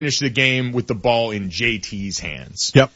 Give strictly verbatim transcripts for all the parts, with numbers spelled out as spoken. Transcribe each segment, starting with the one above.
finish the game with the ball in J T's hands. Yep.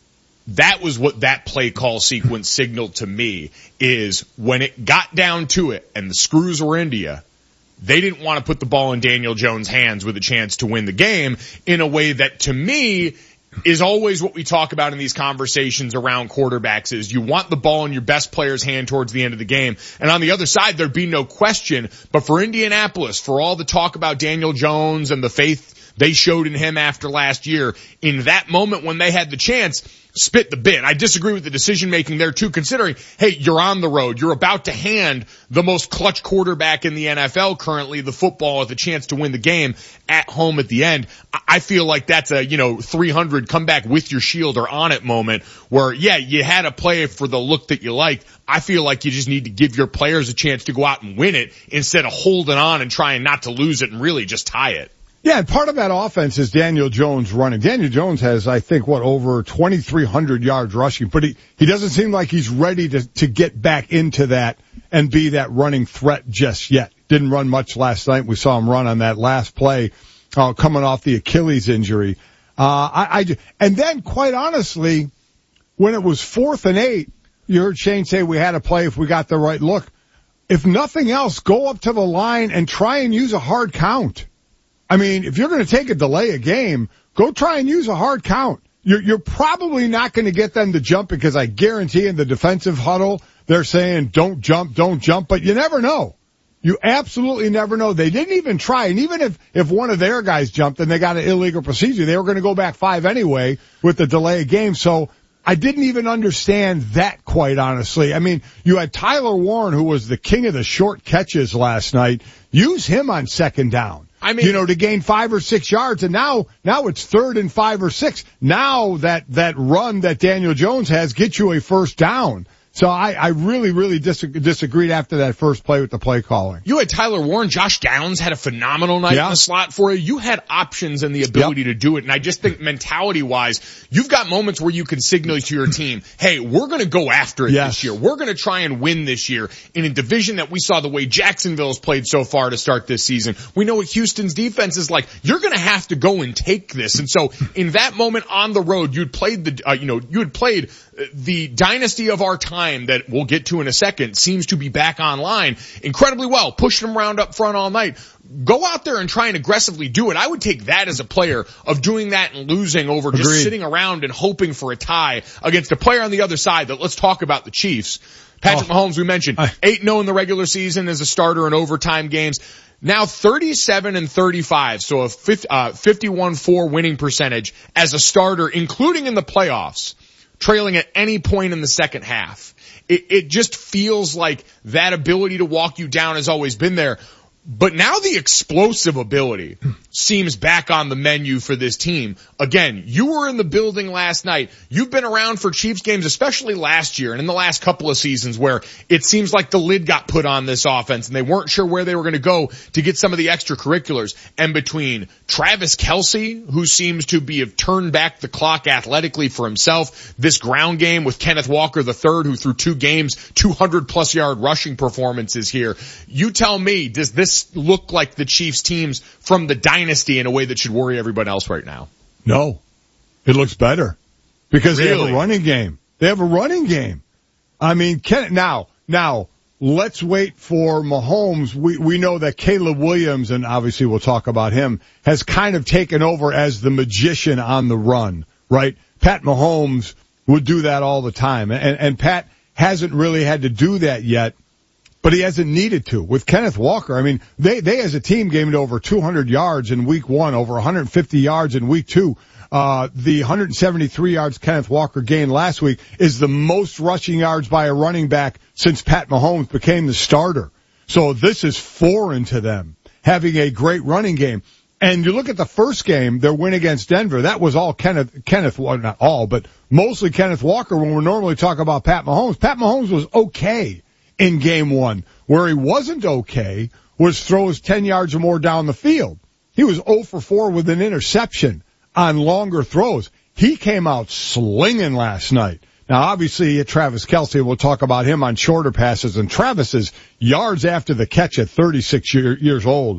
That was what that play call sequence signaled to me, is when it got down to it and the screws were into you, they didn't want to put the ball in Daniel Jones' hands with a chance to win the game in a way that, to me, is always what we talk about in these conversations around quarterbacks, is you want the ball in your best player's hand towards the end of the game. And on the other side, there'd be no question. But for Indianapolis, for all the talk about Daniel Jones and the faith they showed in him after last year, in that moment when they had the chance, spit the bit. I disagree with the decision making there too, considering, hey, you're on the road. You're about to hand the most clutch quarterback in the N F L currently the football with a chance to win the game at home at the end. I feel like that's a, you know, three hundred come back with your shield or on it moment where, yeah, you had a play for the look that you liked. I feel like you just need to give your players a chance to go out and win it instead of holding on and trying not to lose it and really just tie it. Yeah, and part of that offense is Daniel Jones running. Daniel Jones has, I think, what, over twenty-three hundred yards rushing, but he, he doesn't seem like he's ready to, to get back into that and be that running threat just yet. Didn't run much last night. We saw him run on that last play, uh, coming off the Achilles injury. Uh, I, I, and then, quite honestly, when it was fourth and eight, you heard Shane say we had to play if we got the right look. If nothing else, go up to the line and try and use a hard count. I mean, if you're going to take a delay a game, go try and use a hard count. You're, you're probably not going to get them to jump, because I guarantee in the defensive huddle, they're saying don't jump, don't jump, but you never know. You absolutely never know. They didn't even try. And even if, if one of their guys jumped and they got an illegal procedure, they were going to go back five anyway with the delay of game. So I didn't even understand that, quite honestly. I mean, you had Tyler Warren, who was the king of the short catches last night. Use him on second down. I mean, you know, to gain five or six yards, and now, now it's third and five or six. Now that, that run that Daniel Jones has gets you a first down. So I, I really, really dis- disagreed after that first play with the play calling. You had Tyler Warren. Josh Downs had a phenomenal night yeah. in the slot for you. You had options and the ability yep. to do it. And I just think mentality-wise, you've got moments where you can signal to your team, hey, we're going to go after it yes. this year. We're going to try and win this year in a division that we saw the way Jacksonville's played so far to start this season. We know what Houston's defense is like. You're going to have to go and take this. And so in that moment on the road, you'd played the, uh, you know, you had played the dynasty of our time that we'll get to in a second seems to be back online incredibly well, pushing them around up front all night. Go out there and try and aggressively do it. I would take that as a player of doing that and losing over just Agreed. Sitting around and hoping for a tie against a player on the other side. That let's talk about the Chiefs. Patrick oh, Mahomes, we mentioned, eight and oh in the regular season as a starter in overtime games. Now thirty-seven and thirty-five, so a fifty-one four winning percentage as a starter, including in the playoffs, trailing at any point in the second half. It, it just feels like that ability to walk you down has always been there. But now the explosive ability seems back on the menu for this team. Again, you were in the building last night. You've been around for Chiefs games, especially last year and in the last couple of seasons, where it seems like the lid got put on this offense and they weren't sure where they were going to go to get some of the extracurriculars. And between Travis Kelce, who seems to be have turned back the clock athletically for himself, this ground game with Kenneth Walker the third, who through two games, two hundred plus yard rushing performances here. You tell me, does this look like the Chiefs teams from the dynasty in a way that should worry everyone else right now? No. It looks better. Because really? They have a running game. They have a running game. I mean, can, now, now, let's wait for Mahomes. We, we know that Caleb Williams, and obviously we'll talk about him, has kind of taken over as the magician on the run, right? Pat Mahomes would do that all the time. And, and Pat hasn't really had to do that yet. But he hasn't needed to. With Kenneth Walker, I mean, they, they as a team gained over two hundred yards in week one, over one hundred fifty yards in week two. Uh, the one hundred seventy-three yards Kenneth Walker gained last week is the most rushing yards by a running back since Pat Mahomes became the starter. So this is foreign to them, having a great running game. And you look at the first game, their win against Denver, that was all Kenneth, Kenneth, well, not all, but mostly Kenneth Walker. When we normally talk about Pat Mahomes, Pat Mahomes was okay in game one. Where he wasn't okay was throws ten yards or more down the field. He was zero for four with an interception on longer throws. He came out slinging last night. Now, obviously, Travis Kelce, we'll talk about him on shorter passes, and Travis's yards after the catch at thirty-six year, years old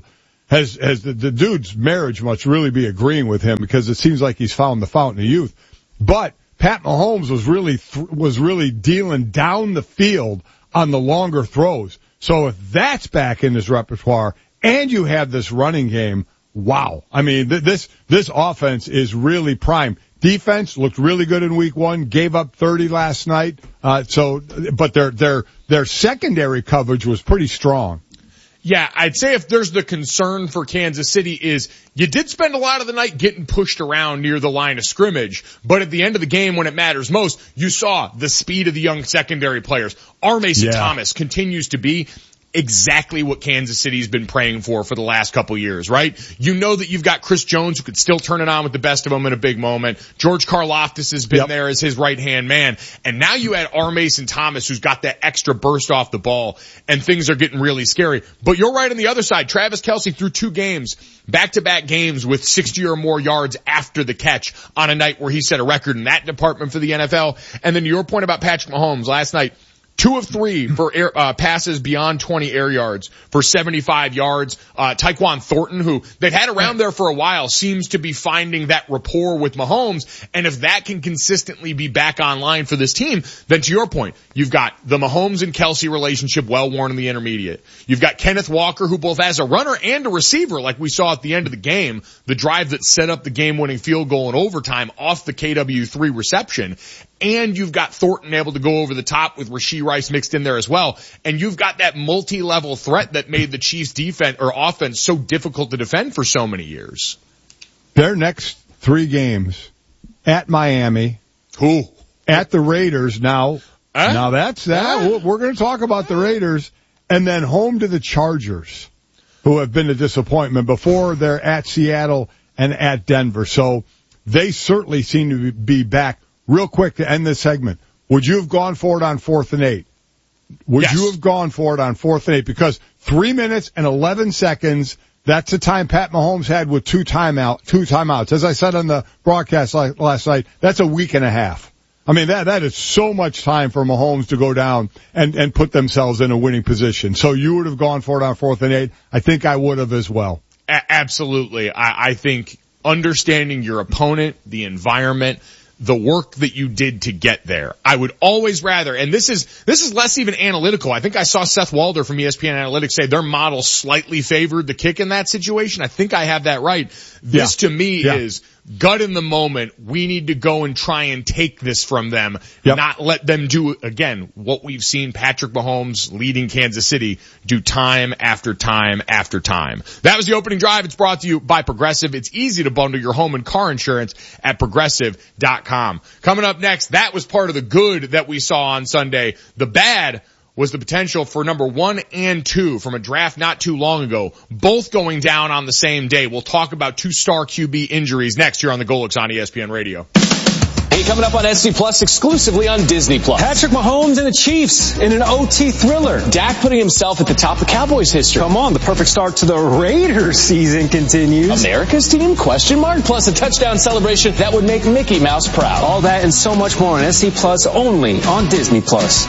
has, has the, the dude's marriage must really be agreeing with him because it seems like he's found the fountain of youth. But Pat Mahomes was really, th- was really dealing down the field on the longer throws. So if that's back in his repertoire and you have this running game, wow. I mean, th- this, this offense is really prime. Defense looked really good in week one, gave up thirty last night. Uh, so, but their, their, their secondary coverage was pretty strong. Yeah, I'd say if there's the concern for Kansas City is you did spend a lot of the night getting pushed around near the line of scrimmage, but at the end of the game when it matters most, you saw the speed of the young secondary players. R. Mason yeah. Thomas continues to be exactly what Kansas City's been praying for for the last couple years, right? You know that you've got Chris Jones who could still turn it on with the best of them in a big moment. George Karlaftis has been yep. there as his right-hand man. And now you add R. Mason Thomas who's got that extra burst off the ball and things are getting really scary. But you're right on the other side. Travis Kelce threw two games, back-to-back games with sixty or more yards after the catch on a night where he set a record in that department for the N F L. And then your point about Patrick Mahomes last night, Two of three for air, uh, passes beyond twenty air yards for seventy-five yards. Uh, Tyquan Thornton, who they've had around there for a while, seems to be finding that rapport with Mahomes. And if that can consistently be back online for this team, then to your point, you've got the Mahomes and Kelce relationship well worn in the intermediate. You've got Kenneth Walker, who both has a runner and a receiver, like we saw at the end of the game, the drive that set up the game-winning field goal in overtime off the K W three reception. And you've got Thornton able to go over the top with Rashee Rice mixed in there as well. And you've got that multi-level threat that made the Chiefs defense or offense so difficult to defend for so many years. Their next three games at Miami, Who? at the Raiders. Now, uh, now that's that. Uh, We're going to talk about the Raiders, and then home to the Chargers, who have been a disappointment before. They're at Seattle and at Denver. So they certainly seem to be back. Real quick to end this segment, would you have gone for it on fourth and eight? Would yes. you have gone for it on fourth and eight? Because three minutes and eleven seconds, that's the time Pat Mahomes had with two timeout, two timeouts. As I said on the broadcast last night, that's a week and a half. I mean, that, that is so much time for Mahomes to go down and, and put themselves in a winning position. So you would have gone for it on fourth and eight. I think I would have as well. A- absolutely. I, I think understanding your opponent, the environment, the work that you did to get there. I would always rather, and this is, this is less even analytical. I think I saw Seth Walder from E S P N Analytics say their model slightly favored the kick in that situation. I think I have that right. This yeah. to me yeah. is gut in the moment. We need to go and try and take this from them, yep. not let them do, again, what we've seen Patrick Mahomes leading Kansas City do time after time after time. That was the opening drive. It's brought to you by Progressive. It's easy to bundle your home and car insurance at progressive dot com. Coming up next, that was part of the good that we saw on Sunday. The bad was the potential for number one and two from a draft not too long ago, both going down on the same day. We'll talk about two star Q B injuries next here on the Golix on E S P N Radio. Hey, coming up on S C Plus exclusively on Disney Plus. Patrick Mahomes and the Chiefs in an O T thriller. Dak putting himself at the top of Cowboys history. Come on, the perfect start to the Raiders season continues. America's team? Question mark. Plus a touchdown celebration that would make Mickey Mouse proud. All that and so much more on S C Plus only on Disney Plus.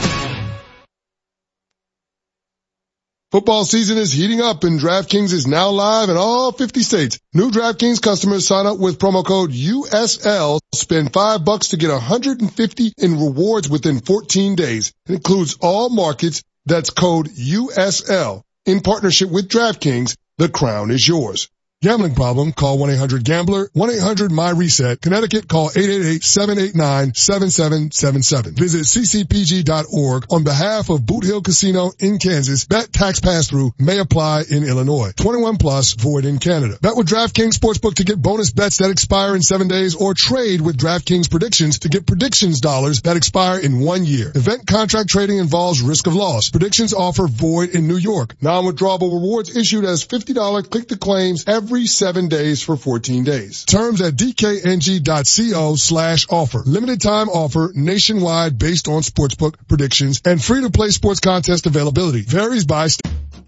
Football season is heating up and DraftKings is now live in all fifty states. New DraftKings customers sign up with promo code U S L, spend five bucks to get one hundred fifty in rewards within fourteen days. It includes all markets. That's code U S L. In partnership with DraftKings, the crown is yours. Gambling problem? Call one eight hundred gambler, one eight hundred my reset. Connecticut, call eight eight eight, seven eight nine, seven seven seven seven. Visit c c p g dot org on behalf of Boot Hill Casino in Kansas. Bet tax pass-through may apply in Illinois. twenty-one plus, void in Canada. Bet with DraftKings Sportsbook to get bonus bets that expire in seven days or trade with DraftKings Predictions to get predictions dollars that expire in one year. Event contract trading involves risk of loss. Predictions offer void in New York. Non-withdrawable rewards issued as fifty dollars click to claims every Every seven days for fourteen days. Terms at d k n g dot co slash offer. Limited time offer nationwide based on sportsbook predictions and free to play sports contest availability. Varies by state.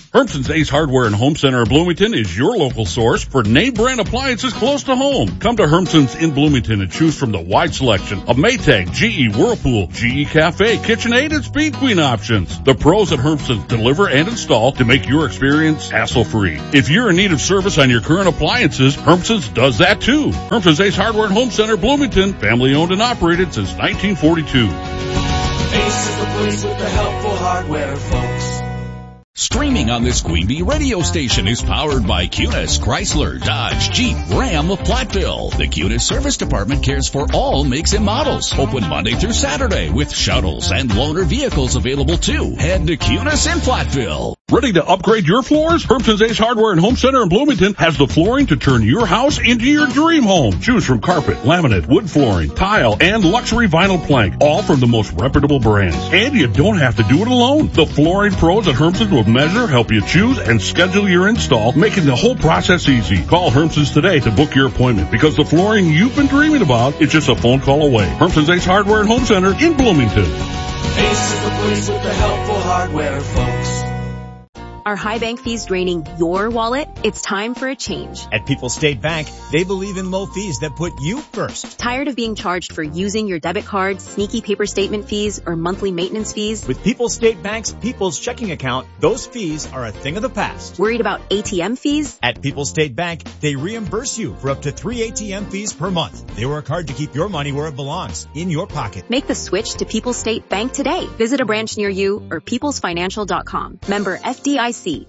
Hermson's Ace Hardware and Home Center in Bloomington is your local source for name brand appliances close to home. Come to Hermson's in Bloomington and choose from the wide selection of Maytag, G E, Whirlpool, G E Cafe, KitchenAid, and Speed Queen options. The pros at Hermson's deliver and install to make your experience hassle-free. If you're in need of service on your current appliances, Hermson's does that too. Hermson's Ace Hardware and Home Center, Bloomington, family owned and operated since nineteen forty-two. Ace is the place with the helpful hardware, folks. Streaming on this Queen Bee radio station is powered by Cunis, Chrysler, Dodge, Jeep, Ram of Platteville. The Cunis service department cares for all makes and models. Open Monday through Saturday with shuttles and loaner vehicles available too. Head to Cunis in Platteville. Ready to upgrade your floors? Hermson's Ace Hardware and Home Center in Bloomington has the flooring to turn your house into your dream home. Choose from carpet, laminate, wood flooring, tile, and luxury vinyl plank, all from the most reputable brands. And you don't have to do it alone. The flooring pros at Hermson's will measure, help you choose, and schedule your install, making the whole process easy. Call Hermson's today to book your appointment, because the flooring you've been dreaming about is just a phone call away. Hermson's Ace Hardware and Home Center in Bloomington. Ace is the place with the helpful hardware, folks. Are high bank fees draining your wallet? It's time for a change. At People's State Bank, they believe in low fees that put you first. Tired of being charged for using your debit card, sneaky paper statement fees, or monthly maintenance fees? With People's State Bank's People's Checking Account, those fees are a thing of the past. Worried about A T M fees? At People's State Bank, they reimburse you for up to three A T M fees per month. They work hard to keep your money where it belongs, in your pocket. Make the switch to People's State Bank today. Visit a branch near you or peoples financial dot com. Member F D I C.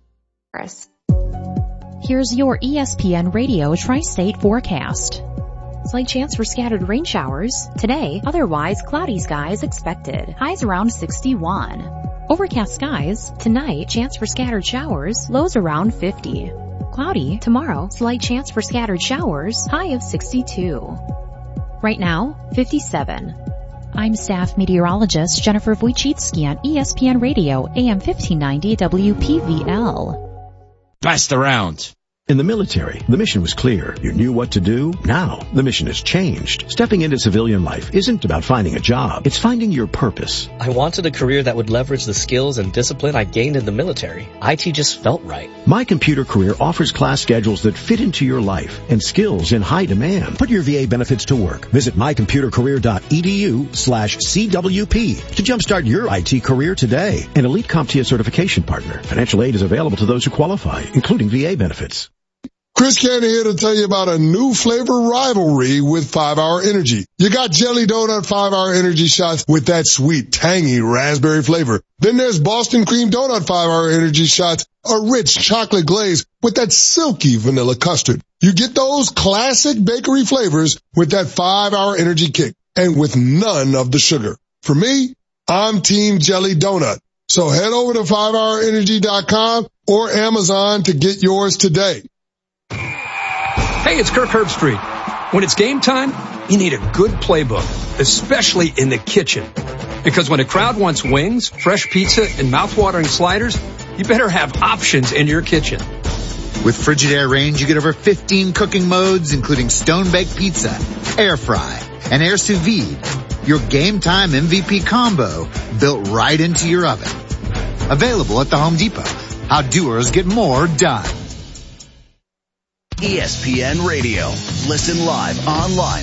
Here's your E S P N Radio Tri-State forecast. Slight chance for scattered rain showers. Today, otherwise cloudy skies expected. Highs around sixty-one. Overcast skies. Tonight, chance for scattered showers. Lows around fifty. Cloudy. Tomorrow, slight chance for scattered showers. High of sixty-two. Right now, fifty-seven. I'm staff meteorologist Jennifer Wojcicki on E S P N Radio, A M fifteen ninety W P V L. Best around. In the military, the mission was clear. You knew what to do. Now, the mission has changed. Stepping into civilian life isn't about finding a job. It's finding your purpose. I wanted a career that would leverage the skills and discipline I gained in the military. I T just felt right. My Computer Career offers class schedules that fit into your life and skills in high demand. Put your V A benefits to work. Visit my computer career dot e d u slash C W P to jumpstart your I T career today. An elite CompTIA certification partner. Financial aid is available to those who qualify, including V A benefits. Chris Candy here to tell you about a new flavor rivalry with five hour Energy. You got Jelly Donut five hour Energy shots with that sweet, tangy raspberry flavor. Then there's Boston Cream Donut five hour Energy shots, a rich chocolate glaze with that silky vanilla custard. You get those classic bakery flavors with that five hour Energy kick and with none of the sugar. For me, I'm Team Jelly Donut. So head over to five hour energy dot com or Amazon to get yours today. Hey, it's Kirk Herbstreit. When it's game time, you need a good playbook, especially in the kitchen. Because when a crowd wants wings, fresh pizza, and mouthwatering sliders, you better have options in your kitchen. With Frigidaire Range, you get over fifteen cooking modes, including stone-baked pizza, air fry, and air sous vide. Your game time M V P combo built right into your oven. Available at the Home Depot. How doers get more done. E S P N Radio. Listen live online